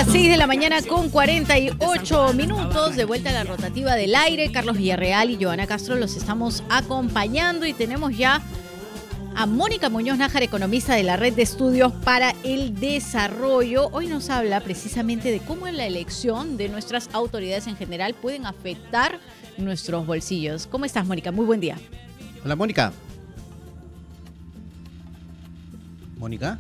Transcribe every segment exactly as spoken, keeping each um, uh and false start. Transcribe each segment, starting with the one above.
las seis de la mañana con cuarenta y ocho minutos, de vuelta a la rotativa del aire. Carlos Villarreal y Johanna Castro los estamos acompañando y tenemos ya a Mónica Muñoz Nájar, economista de la Red de Estudios para el Desarrollo. Hoy nos habla precisamente de cómo la elección de nuestras autoridades en general pueden afectar nuestros bolsillos. ¿Cómo estás, Mónica? Muy buen día. Hola, Mónica. Mónica.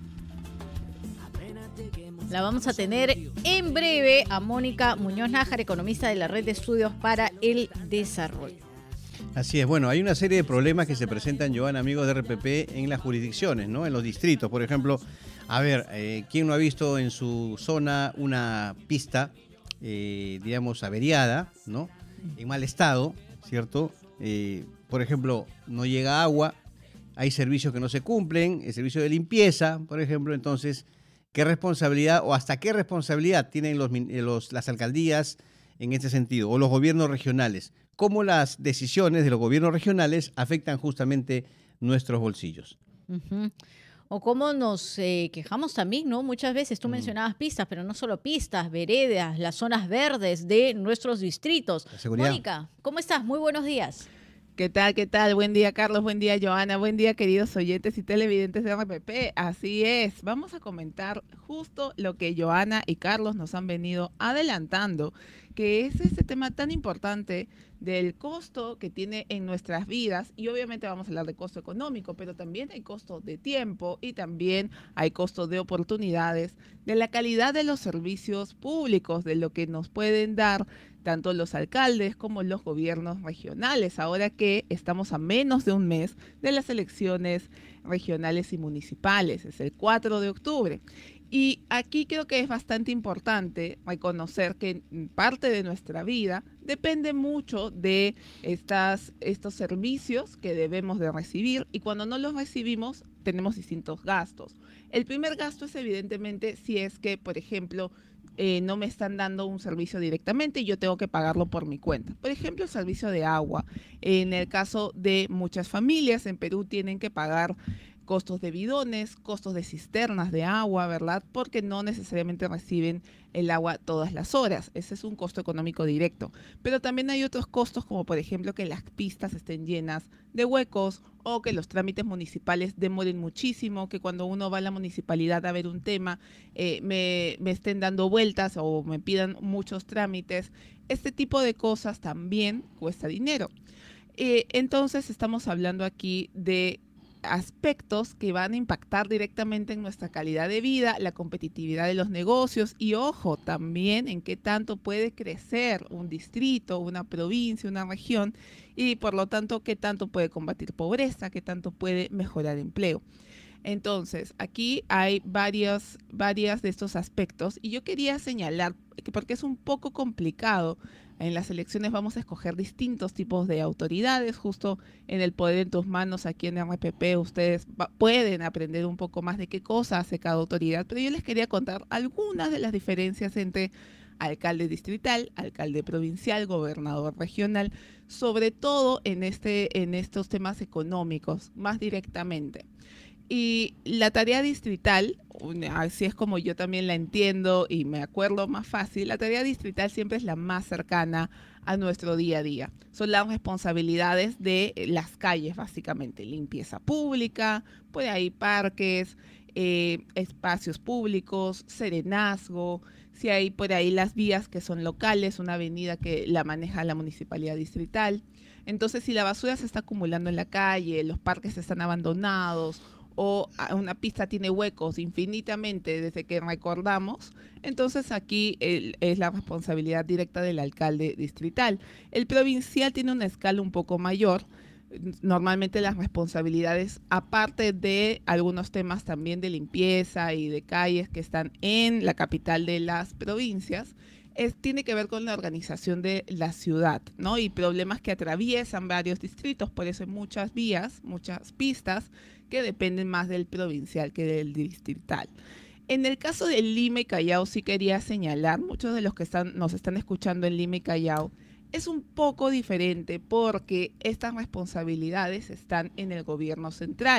La vamos a tener en breve a Mónica Muñoz Nájar, economista de la Red de Estudios para el Desarrollo. Así es, bueno, hay una serie de problemas que se presentan, Johanna, amigos de R P P, en las jurisdicciones, ¿no? En los distritos, por ejemplo. A ver, eh, ¿quién no ha visto en su zona una pista, eh, digamos, averiada, ¿no? En mal estado, ¿cierto? Eh, por ejemplo, no llega agua, hay servicios que no se cumplen, el servicio de limpieza, por ejemplo, entonces, ¿qué responsabilidad o hasta qué responsabilidad tienen los, los, las alcaldías en este sentido, o los gobiernos regionales? ¿Cómo las decisiones de los gobiernos regionales afectan justamente nuestros bolsillos? Uh-huh. O cómo nos eh, quejamos también, ¿no? Muchas veces tú mm. mencionabas pistas, pero no solo pistas, veredas, las zonas verdes de nuestros distritos. Mónica, ¿cómo estás? Muy buenos días. ¿Qué tal? ¿Qué tal? Buen día, Carlos. Buen día, Johanna. Buen día, queridos oyentes y televidentes de R P P. Así es. Vamos a comentar justo lo que Johanna y Carlos nos han venido adelantando, que es este tema tan importante del costo que tiene en nuestras vidas. Y obviamente vamos a hablar de costo económico, pero también hay costo de tiempo y también hay costo de oportunidades, de la calidad de los servicios públicos, de lo que nos pueden dar tanto los alcaldes como los gobiernos regionales, ahora que estamos a menos de un mes de las elecciones regionales y municipales, es el cuatro de octubre. Y aquí creo que es bastante importante reconocer que parte de nuestra vida depende mucho de estas, estos servicios que debemos de recibir, y cuando no los recibimos tenemos distintos gastos. El primer gasto es evidentemente si es que, por ejemplo, Eh, no me están dando un servicio directamente y yo tengo que pagarlo por mi cuenta. Por ejemplo, el servicio de agua. En el caso de muchas familias en Perú tienen que pagar costos de bidones, costos de cisternas de agua, ¿verdad? Porque no necesariamente reciben el agua todas las horas. Ese es un costo económico directo. Pero también hay otros costos, como por ejemplo que las pistas estén llenas de huecos, o que los trámites municipales demoren muchísimo, que cuando uno va a la municipalidad a ver un tema, eh, me, me estén dando vueltas o me pidan muchos trámites. Este tipo de cosas también cuesta dinero. Eh, entonces estamos hablando aquí de aspectos que van a impactar directamente en nuestra calidad de vida, la competitividad de los negocios y, ojo, también en qué tanto puede crecer un distrito, una provincia, una región, y por lo tanto qué tanto puede combatir pobreza, qué tanto puede mejorar empleo. Entonces, aquí hay varios, varias de estos aspectos y yo quería señalar, que porque es un poco complicado. En las elecciones vamos a escoger distintos tipos de autoridades, justo en el Poder en tus Manos, aquí en R P P, ustedes pueden aprender un poco más de qué cosa hace cada autoridad, pero yo les quería contar algunas de las diferencias entre alcalde distrital, alcalde provincial, gobernador regional, sobre todo en, este, en estos temas económicos, más directamente. Y la tarea distrital, así es como yo también la entiendo y me acuerdo más fácil, la tarea distrital siempre es la más cercana a nuestro día a día. Son las responsabilidades de las calles, básicamente, limpieza pública, pues hay parques, eh, espacios públicos, serenazgo, si hay por ahí las vías que son locales, una avenida que la maneja la municipalidad distrital. Entonces, si la basura se está acumulando en la calle, los parques están abandonados, o una pista tiene huecos infinitamente desde que recordamos, entonces aquí el, es la responsabilidad directa del alcalde distrital. El provincial tiene una escala un poco mayor. Normalmente las responsabilidades, aparte de algunos temas también de limpieza y de calles que están en la capital de las provincias, Es, tiene que ver con la organización de la ciudad, ¿no? Y problemas que atraviesan varios distritos, por eso hay muchas vías, muchas pistas que dependen más del provincial que del distrital. En el caso de Lima y Callao sí quería señalar, muchos de los que están, nos están escuchando en Lima y Callao, es un poco diferente porque estas responsabilidades están en el gobierno central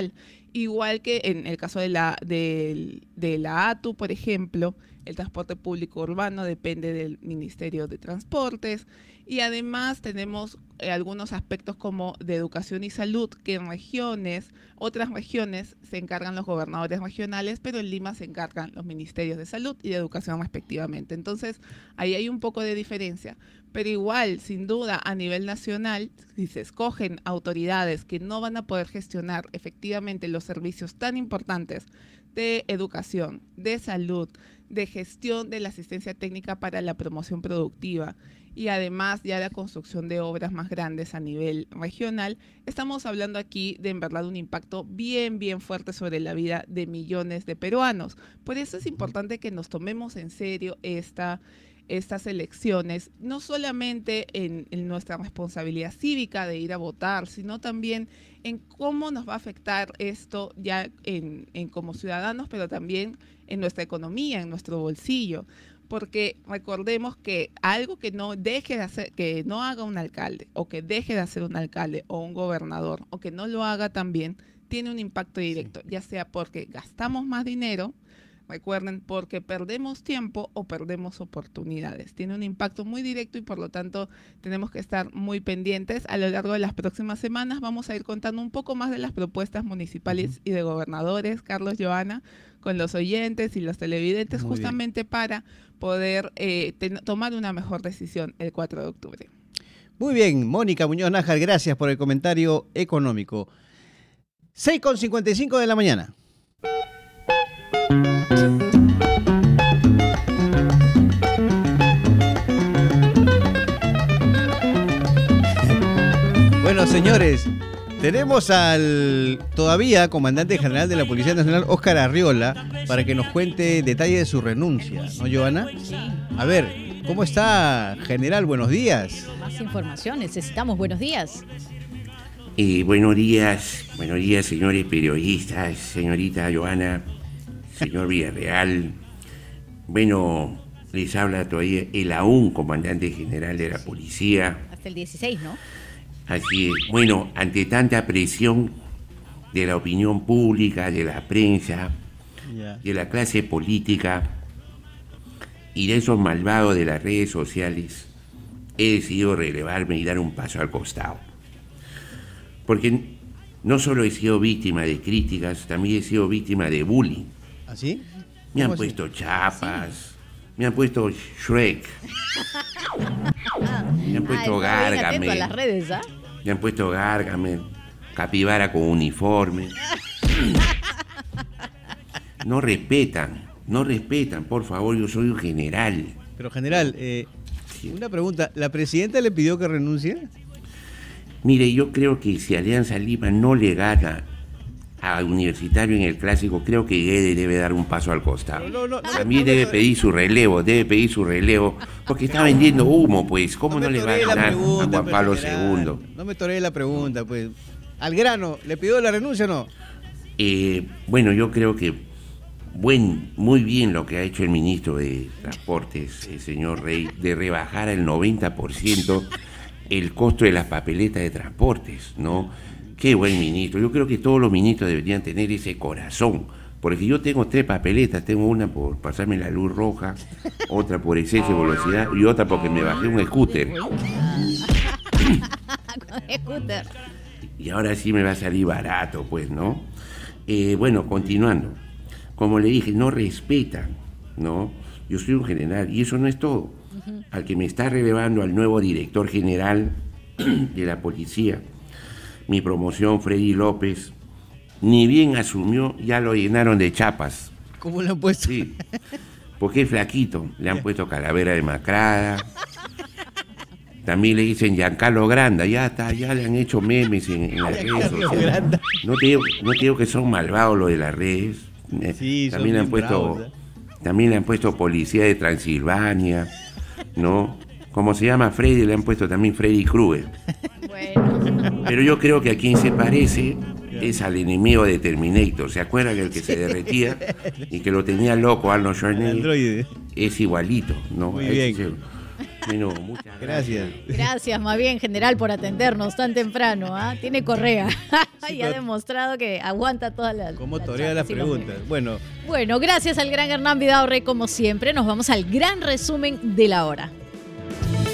Igual que en el caso de la, de, de la A T U, por ejemplo, el transporte público urbano depende del Ministerio de Transportes, y además tenemos eh, algunos aspectos como de educación y salud, que en regiones, otras regiones se encargan los gobernadores regionales, pero en Lima se encargan los ministerios de salud y de educación respectivamente. Entonces, ahí hay un poco de diferencia. Pero igual, sin duda, a nivel nacional, si se escogen autoridades que no van a poder gestionar efectivamente los servicios tan importantes de educación, de salud, de gestión de la asistencia técnica para la promoción productiva y además ya la construcción de obras más grandes a nivel regional, estamos hablando aquí de en verdad un impacto bien, bien fuerte sobre la vida de millones de peruanos. Por eso es importante que nos tomemos en serio esta estas elecciones, no solamente en, en nuestra responsabilidad cívica de ir a votar, sino también en cómo nos va a afectar esto ya en, en como ciudadanos, pero también en nuestra economía, en nuestro bolsillo. Porque recordemos que algo que no deje de hacer, que no haga un alcalde, o que deje de hacer un alcalde o un gobernador, o que no lo haga también, tiene un impacto directo, ya sea porque gastamos más dinero, recuerden, porque perdemos tiempo o perdemos oportunidades. Tiene un impacto muy directo y por lo tanto tenemos que estar muy pendientes. A lo largo de las próximas semanas vamos a ir contando un poco más de las propuestas municipales uh-huh. y de gobernadores, Carlos, Joana, con los oyentes y los televidentes, muy justamente bien. Para poder eh, ten, tomar una mejor decisión el cuatro de octubre. Muy bien, Mónica Muñoz Nájar, gracias por el comentario económico. seis con cincuenta y cinco de la mañana. Bueno, señores, tenemos al todavía comandante general de la Policía Nacional, Óscar Arriola, para que nos cuente detalles de su renuncia, ¿no, Joana? Sí. A ver, ¿cómo está, general? Buenos días. Más información, necesitamos buenos días. Eh, buenos días, buenos días, señores periodistas, señorita Joana, señor Villarreal. Bueno, les habla todavía el aún comandante general de la policía. Hasta el dieciséis, ¿no? Así es. Bueno, ante tanta presión de la opinión pública, de la prensa, yeah. de la clase política y de esos malvados de las redes sociales, he decidido relevarme y dar un paso al costado. Porque no solo he sido víctima de críticas, también he sido víctima de bullying. ¿Así? Me han puesto así? chapas, ¿sí? me han puesto Shrek, me han puesto ah, Gárgame, a las redes, ¿ah? me han puesto Gárgame, capibara con uniforme. No respetan, no respetan, por favor, yo soy un general. Pero general, eh, sí. una pregunta, ¿la presidenta le pidió que renuncie? Mire, yo creo que si Alianza Lima no le gana a Universitario en el Clásico, creo que Guedes debe dar un paso al costado. No, no, no, También no, no, debe no, pedir su relevo, debe pedir su relevo, porque está vendiendo humo, pues. ¿Cómo no, no le va a ganar pregunta, a Juan pues, Pablo general, segundo? No me toré la pregunta, pues. Al grano, ¿le pidió la renuncia o no? Eh, bueno, yo creo que buen, muy bien lo que ha hecho el ministro de Transportes, el señor Rey, de rebajar al noventa por ciento el costo de las papeletas de transportes, ¿no? Qué buen ministro. Yo creo que todos los ministros deberían tener ese corazón. Porque yo tengo tres papeletas. Tengo una por pasarme la luz roja, otra por exceso de velocidad y otra porque me bajé un scooter. Y ahora sí me va a salir barato, pues, ¿no? Eh, bueno, continuando. Como le dije, no respetan, ¿no? Yo soy un general y eso no es todo. Al que me está relevando al nuevo director general de la policía, mi promoción, Freddy López, ni bien asumió, ya lo llenaron de chapas. ¿Cómo le han puesto? Sí, porque es flaquito, le han puesto calavera demacrada. También le dicen Giancarlo Granda, ya está, ya le han hecho memes en, en las redes sociales. No te, digo, no te digo que son malvados los de las redes. Sí, también le han puesto, bravos, ¿eh? También le han puesto Policía de Transilvania, ¿no? Como se llama Freddy, le han puesto también Freddy Krueger. Bueno. Pero yo creo que a quien se parece es al enemigo de Terminator. ¿Se acuerdan el que se derretía y que lo tenía loco Arnold Schwarzenegger? Es igualito, ¿no? Muy bien. Bueno, muchas Gracias. gracias. Gracias, más bien, general, por atendernos tan temprano. ¿ah? Tiene correa. Sí, y ha pero- demostrado que aguanta todas las. Como las torea las charlas y los preguntas. memes. Bueno, Bueno, gracias al gran Hernán Vidaurre, como siempre. Nos vamos al gran resumen de la hora.